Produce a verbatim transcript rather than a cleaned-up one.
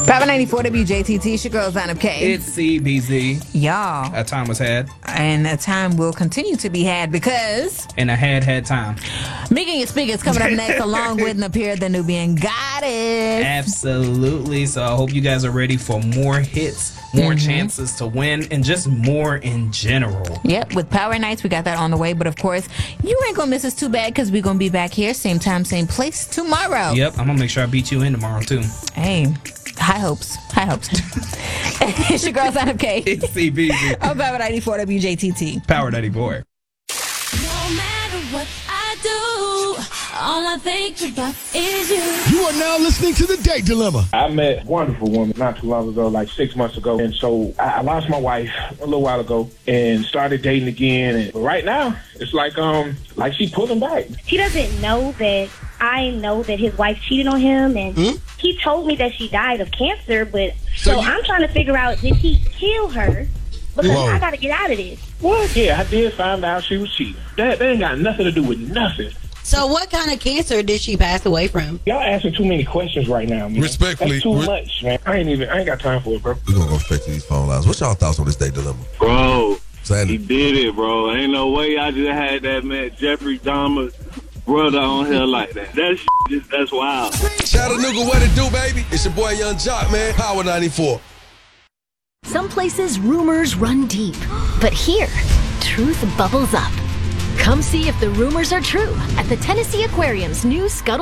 Power ninety-four W J T T, it's your girl, Zainab K. It's C B Z. Y'all. A time was had. And a time will continue to be had because... And I had had time. Megan and Speak is coming up next along with Napier the Nubian Goddess. Absolutely. So I hope you guys are ready for more hits, more mm-hmm. chances to win, and just more in general. Yep, with Power Nights, we got that on the way. But of course, you ain't going to miss us too bad because we're going to be back here, same time, same place tomorrow. Yep, I'm going to make sure I beat you in tomorrow too. Hey. High hopes. High hopes. It's your girl, Zainab K. It's C B Z. I'm Power ninety-four W J T T. Power ninety-four. No matter what I do, all I think about is you. You are now listening to The Date Dilemma. I met a wonderful woman not too long ago, like six months ago. And so I, I lost my wife a little while ago and started dating again. And but right now, it's like um like she pulling back. He doesn't know that I know that his wife cheated on him, and hmm? he told me that she died of cancer, but so, so you... I'm trying to figure out, did he kill her? Because Whoa. I got to get out of this. What? Yeah, I did find out she was cheating. That, that ain't got nothing to do with nothing. So what kind of cancer did she pass away from? Y'all asking too many questions right now, man. Respectfully. That's too re- much, man. I ain't even, I ain't got time for it, bro. We're going to go straight to these phone lines. What's y'all thoughts on this Date Dilemma? Bro, Sandy. He did it, bro. Ain't no way I just had that man, Jeffrey Dahmer, brother on here like that. That shit, that's wild. Chattanooga, what it do, baby? It's your boy Young Jock, man. Power ninety-four. Some places rumors run deep, but here, truth bubbles up. Come see if the rumors are true at the Tennessee Aquarium's new Scuttle